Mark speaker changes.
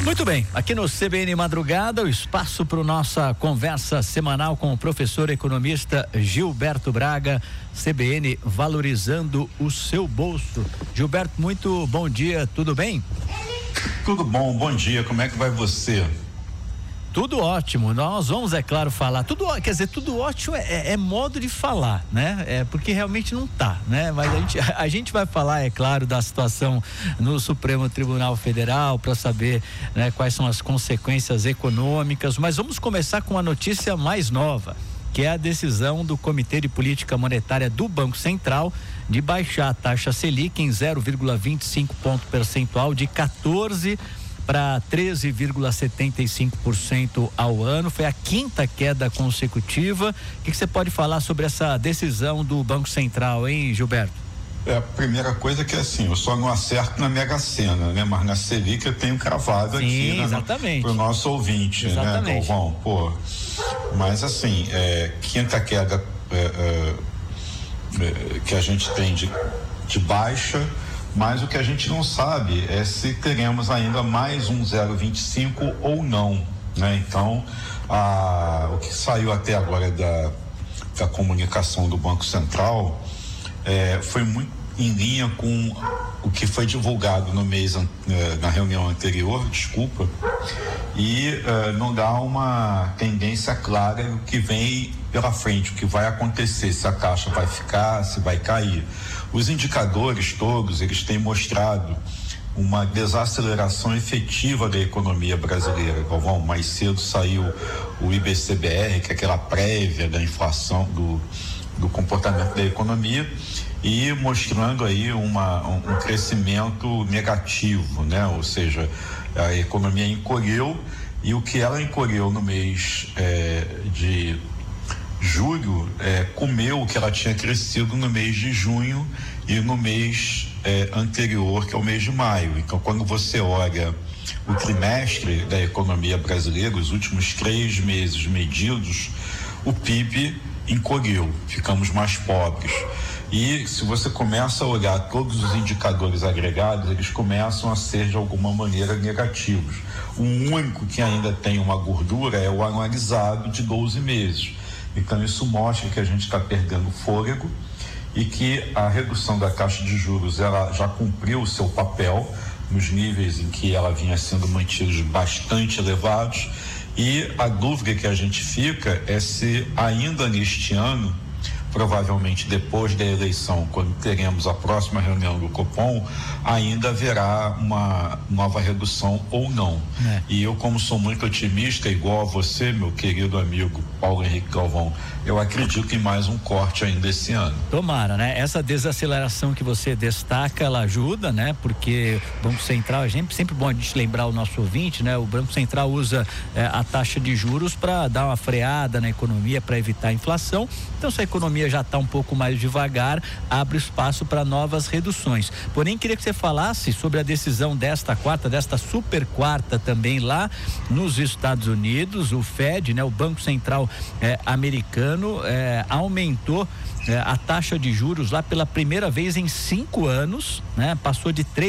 Speaker 1: Muito bem, aqui no CBN Madrugada, o espaço para nossa conversa semanal com o professor economista Gilberto Braga, CBN valorizando o seu bolso. Gilberto, muito bom dia, tudo bem?
Speaker 2: Tudo bom dia, como é que vai você?
Speaker 1: Tudo ótimo, nós vamos, é claro, falar, tudo ótimo é modo de falar, né? Porque realmente não tá, né? Mas a gente vai falar, é claro, da situação no Supremo Tribunal Federal para saber, né, quais são as consequências econômicas, mas vamos começar com a notícia mais nova, que é a decisão do Comitê de Política Monetária do Banco Central de baixar a taxa Selic em 0,25 ponto percentual de 14% para 13,75% ao ano. Foi a quinta queda consecutiva. O que você pode falar sobre essa decisão do Banco Central, hein, Gilberto?
Speaker 2: A primeira coisa é que assim, eu só não acerto na Mega Sena, né? Mas na Selic eu tenho cravado. Sim, aqui, né? Exatamente. Pro nosso ouvinte, exatamente, né, Galvão? Pô, mas assim, quinta queda que a gente tem de baixa. Mas o que a gente não sabe é se teremos ainda mais um 0,25 ou não, né? Então, o que saiu até agora da comunicação do Banco Central foi muito em linha com o que foi divulgado na reunião anterior, e não dá uma tendência clara do que vem pela frente, o que vai acontecer, se a taxa vai ficar, se vai cair. Os indicadores todos, eles têm mostrado uma desaceleração efetiva da economia brasileira. Galvão, mais cedo saiu o IBCBR, que é aquela prévia da inflação, do comportamento da economia, e mostrando aí um crescimento negativo, né? Ou seja, a economia encolheu, e o que ela encolheu no mês de julho comeu o que ela tinha crescido no mês de junho e no mês anterior, que é o mês de maio. Então, quando você olha o trimestre da economia brasileira, os últimos 3 meses medidos, o PIB encolheu, ficamos mais pobres. E se você começa a olhar todos os indicadores agregados, eles começam a ser de alguma maneira negativos. O único que ainda tem uma gordura é o anualizado de 12 meses. Então isso mostra que a gente está perdendo fôlego e que a redução da taxa de juros ela já cumpriu o seu papel nos níveis em que ela vinha sendo mantidos bastante elevados, e a dúvida que a gente fica é se ainda neste ano, provavelmente depois da eleição, quando teremos a próxima reunião do Copom, ainda haverá uma nova redução ou não. E eu, como sou muito otimista, igual a você, meu querido amigo Paulo Henrique Galvão, eu acredito em mais um corte ainda esse ano.
Speaker 1: Tomara, né? Essa desaceleração que você destaca, ela ajuda, né? Porque o Banco Central, sempre bom a gente lembrar o nosso ouvinte, né? O Banco Central usa a taxa de juros para dar uma freada na economia, para evitar a inflação. Então, se a economia já está um pouco mais devagar, abre espaço para novas reduções. Porém, queria que você falasse sobre a decisão desta super quarta também lá nos Estados Unidos. O Fed, né, o Banco Central americano, aumentou a taxa de juros lá pela primeira vez em 5 anos, né? Passou de